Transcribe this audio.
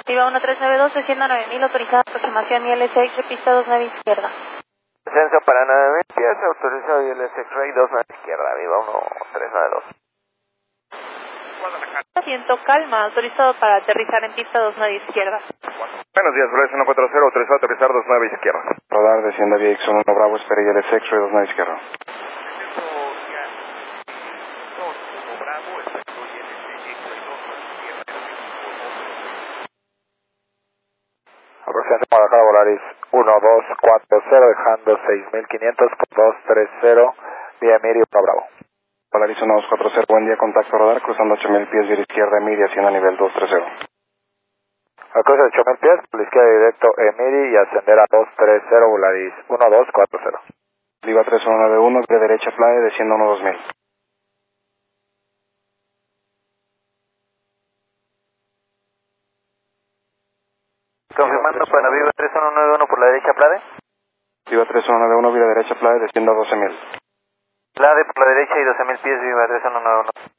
Viva 1392, desciendo 9000, autorizada aproximación ILS pista 29 izquierda. Descenso para 9000 pies, autorizado ILS X-Ray 29 izquierda, Viva 1392. Asiento calma, autorizado para aterrizar en pista 29 izquierda. Buenos días, Flores 140, autorizado a aterrizar 29 izquierda. Radar desciende vía X1 Bravo, espera ILS X-Ray 29 izquierda. Aproximación Guadalajara Volaris 1240, dejando 6500 por 230, vía Miri 1 Bravo. Volaris 1240, buen día, contacto radar, cruzando 8000 pies vía izquierda, Miri, haciendo nivel 230. Al cruce de 8000 pies, por la izquierda directo Emiri y ascender a 230, Volaris 1240. Viva 3191, vía derecha playa, desciendo 12000. Confirmando para Viva 3191 por la derecha, Plade. Viva 3191, vía derecha playa, desciendo 12000. Plade por la derecha y 12000 pies, Viva 3191.